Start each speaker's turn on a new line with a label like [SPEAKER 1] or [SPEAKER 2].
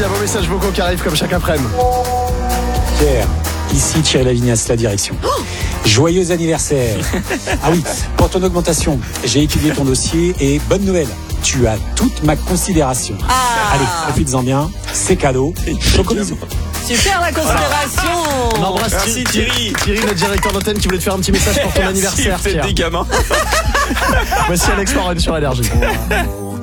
[SPEAKER 1] a vos messages vocaux qui arrivent comme chaque après-midi.
[SPEAKER 2] Pierre, ici Thierry Lavignas, la direction. Joyeux anniversaire. Ah oui, pour ton augmentation, j'ai étudié ton dossier et bonne nouvelle, tu as toute ma considération. Allez, profites-en bien, c'est cadeau. Choco bisous.
[SPEAKER 3] Super la considération.
[SPEAKER 1] On embrasse Thierry, notre directeur d'antenne qui voulait te faire un petit message pour ton anniversaire.
[SPEAKER 4] Merci, faites des gamins.
[SPEAKER 1] Voici Alex Warren sur Énergie.